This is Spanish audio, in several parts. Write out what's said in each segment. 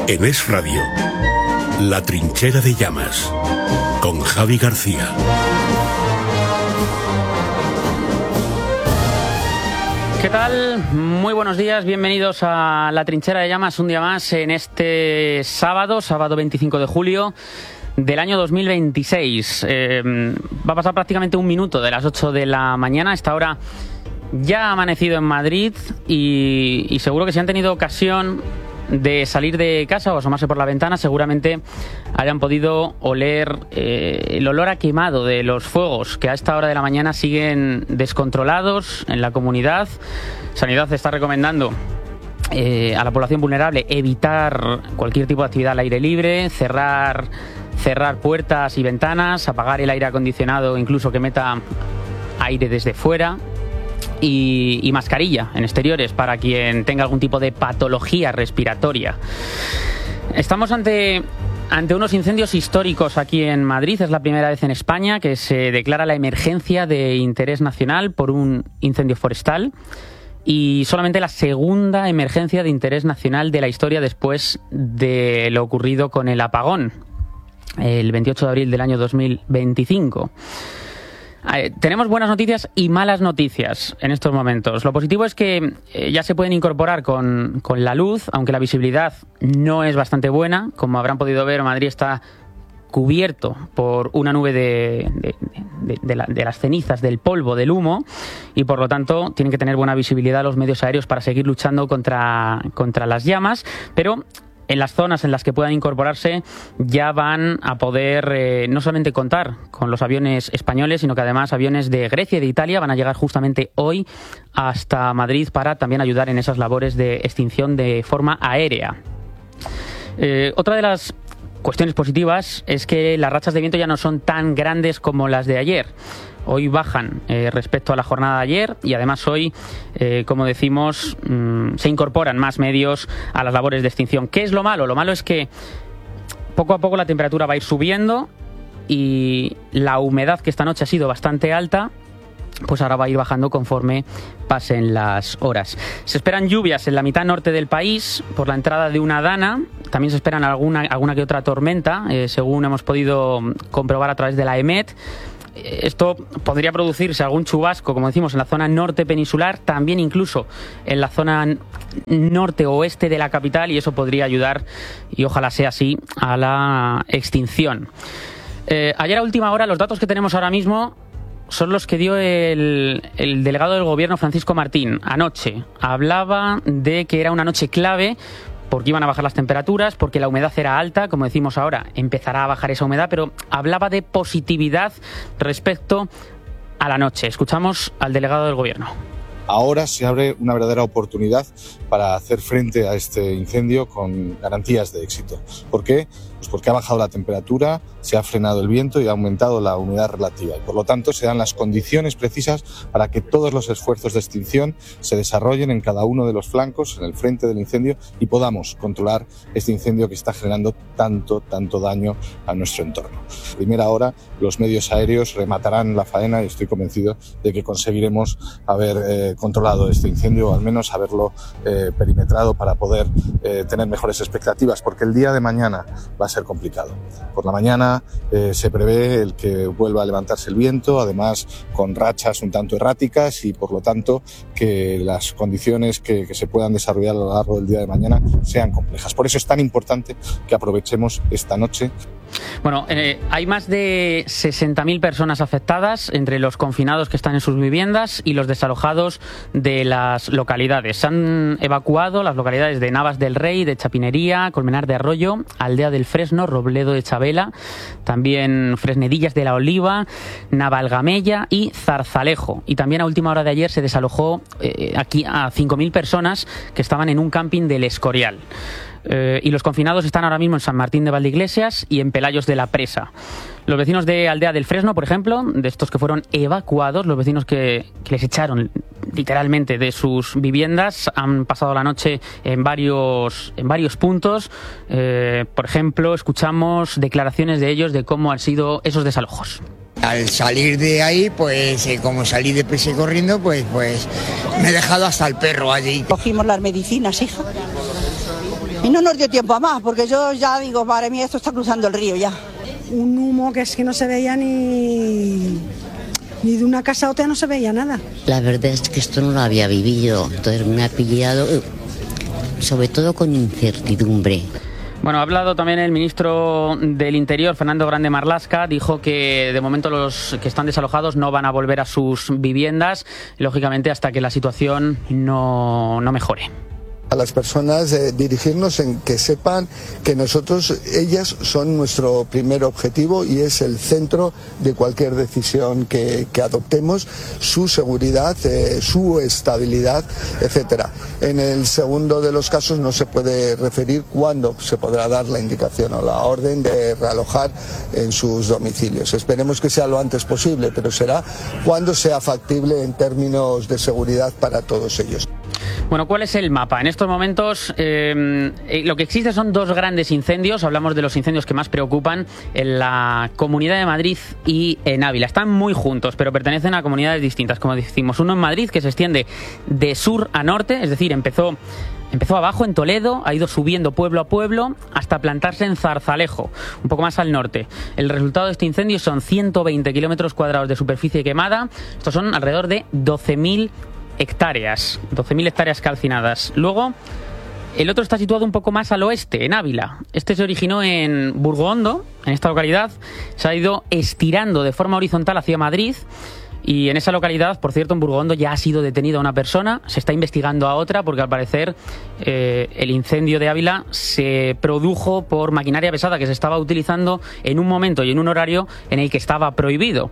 En Es Radio, La Trinchera de Llamas, con Javi García. ¿Qué tal? Muy buenos días, bienvenidos a La Trinchera de Llamas, un día más en este sábado 25 de julio del año 2026. Va a pasar prácticamente un minuto de las 8 de la mañana. A esta hora ya ha amanecido en Madrid y seguro que si han tenido ocasión de salir de casa o asomarse por la ventana, seguramente hayan podido oler el olor a quemado de los fuegos que a esta hora de la mañana siguen descontrolados en la comunidad. Sanidad está recomendando a la población vulnerable evitar cualquier tipo de actividad al aire libre, cerrar puertas y ventanas, apagar el aire acondicionado incluso que meta aire desde fuera. Y mascarilla en exteriores para quien tenga algún tipo de patología respiratoria. Estamos ante unos incendios históricos aquí en Madrid. Es la primera vez en España que se declara la emergencia de interés nacional por un incendio forestal y solamente la segunda emergencia de interés nacional de la historia después de lo ocurrido con el apagón el 28 de abril del año 2025. Tenemos buenas noticias y malas noticias en estos momentos. Lo positivo es que ya se pueden incorporar con la luz, aunque la visibilidad no es bastante buena. Como habrán podido ver, Madrid está cubierto por una nube de las cenizas, del polvo, del humo, y por lo tanto tienen que tener buena visibilidad los medios aéreos para seguir luchando contra las llamas, pero en las zonas en las que puedan incorporarse ya van a poder no solamente contar con los aviones españoles, sino que además aviones de Grecia y de Italia van a llegar justamente hoy hasta Madrid para también ayudar en esas labores de extinción de forma aérea. Otra de las cuestiones positivas es que las rachas de viento ya no son tan grandes como las de ayer. Hoy bajan respecto a la jornada de ayer y además hoy, como decimos, se incorporan más medios a las labores de extinción. ¿Qué es lo malo? Lo malo es que poco a poco la temperatura va a ir subiendo y la humedad, que esta noche ha sido bastante alta, pues ahora va a ir bajando conforme pasen las horas. Se esperan lluvias en la mitad norte del país por la entrada de una dana. También se esperan alguna que otra tormenta, según hemos podido comprobar a través de la EMET. Esto podría producirse algún chubasco, como decimos, en la zona norte peninsular, también incluso en la zona norte-oeste de la capital, y eso podría ayudar, y ojalá sea así, a la extinción. Ayer a última hora, los datos que tenemos ahora mismo son los que dio el delegado del gobierno, Francisco Martín, anoche. Hablaba de que era una noche clave porque iban a bajar las temperaturas, porque la humedad era alta, como decimos ahora, empezará a bajar esa humedad, pero hablaba de positividad respecto a la noche. Escuchamos al delegado del gobierno. Ahora se abre una verdadera oportunidad para hacer frente a este incendio con garantías de éxito. ¿Por qué? Pues porque ha bajado la temperatura, se ha frenado el viento y ha aumentado la humedad relativa. Y por lo tanto se dan las condiciones precisas para que todos los esfuerzos de extinción se desarrollen en cada uno de los flancos, en el frente del incendio, y podamos controlar este incendio que está generando tanto daño a nuestro entorno. A primera hora los medios aéreos rematarán la faena y estoy convencido de que conseguiremos haber controlado este incendio, o al menos haberlo perimetrado para poder tener mejores expectativas, porque el día de mañana va a ser complicado. Por la mañana se prevé el que vuelva a levantarse el viento, además con rachas un tanto erráticas, y por lo tanto que las condiciones que se puedan desarrollar a lo largo del día de mañana sean complejas. Por eso es tan importante que aprovechemos esta noche. Bueno, hay más de 60.000 personas afectadas entre los confinados que están en sus viviendas y los desalojados de las localidades. Se han evacuado las localidades de Navas del Rey, de Chapinería, Colmenar de Arroyo, Aldea del Fresno, Robledo de Chabela, también Fresnedillas de la Oliva, Navalgamella y Zarzalejo. Y también a última hora de ayer se desalojó aquí a 5.000 personas que estaban en un camping del Escorial. Y los confinados están ahora mismo en San Martín de Valdeiglesias y en Pelayos de la Presa. Los vecinos de Aldea del Fresno, por ejemplo, de estos que fueron evacuados, los vecinos que les echaron literalmente de sus viviendas, han pasado la noche en varios puntos. Por ejemplo, escuchamos declaraciones de ellos de cómo han sido esos desalojos. Al salir de ahí, pues como salí deprisa y corriendo, pues me he dejado hasta el perro allí. Cogimos las medicinas, hija, Y no nos dio tiempo a más, porque yo ya digo, madre mía, esto está cruzando el río ya. Un humo que es que no se veía ni de una casa a otra, no se veía nada. La verdad es que esto no lo había vivido, entonces me ha pillado, sobre todo con incertidumbre. Bueno, ha hablado también el ministro del Interior, Fernando Grande Marlaska. Dijo que de momento los que están desalojados no van a volver a sus viviendas, lógicamente hasta que la situación no mejore. A las personas dirigirnos en que sepan que ellas son nuestro primer objetivo y es el centro de cualquier decisión que adoptemos, su seguridad, su estabilidad, etcétera. En el segundo de los casos no se puede referir cuándo se podrá dar la indicación o la orden de realojar en sus domicilios. Esperemos que sea lo antes posible, pero será cuando sea factible en términos de seguridad para todos ellos. Bueno, ¿cuál es el mapa? En estos momentos lo que existe son dos grandes incendios. Hablamos de los incendios que más preocupan en la Comunidad de Madrid y en Ávila. Están muy juntos, pero pertenecen a comunidades distintas, como decimos. Uno en Madrid, que se extiende de sur a norte, es decir, empezó abajo en Toledo, ha ido subiendo pueblo a pueblo hasta plantarse en Zarzalejo, un poco más al norte. El resultado de este incendio son 120 kilómetros cuadrados de superficie quemada. Estos son alrededor de 12.000 hectáreas calcinadas. Luego, el otro está situado un poco más al oeste, en Ávila. Este se originó en Burgondo, en esta localidad. Se ha ido estirando de forma horizontal hacia Madrid. Y en esa localidad, por cierto, en Burgondo ya ha sido detenida una persona. Se está investigando a otra porque al parecer el incendio de Ávila se produjo por maquinaria pesada que se estaba utilizando en un momento y en un horario en el que estaba prohibido.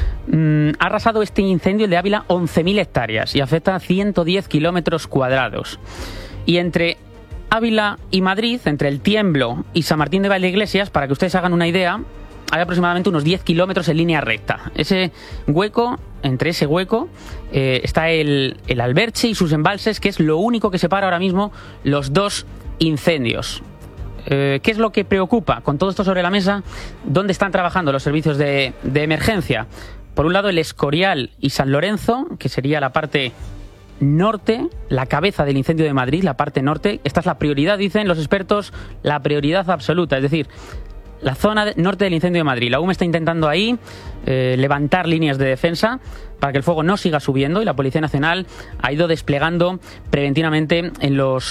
Ha arrasado este incendio, el de Ávila, 11.000 hectáreas y afecta a 110 kilómetros cuadrados. Y entre Ávila y Madrid, entre el Tiemblo y San Martín de Valdeiglesias, para que ustedes hagan una idea, hay aproximadamente unos 10 kilómetros en línea recta. Entre ese hueco está el Alberche y sus embalses, que es lo único que separa ahora mismo los dos incendios. ¿Qué es lo que preocupa? Con todo esto sobre la mesa, ¿dónde están trabajando los servicios de emergencia? Por un lado, el Escorial y San Lorenzo, que sería la parte norte, la cabeza del incendio de Madrid, la parte norte. Esta es la prioridad, dicen los expertos, la prioridad absoluta, es decir, la zona norte del incendio de Madrid. La UME está intentando ahí levantar líneas de defensa para que el fuego no siga subiendo, y la Policía Nacional ha ido desplegando preventivamente en los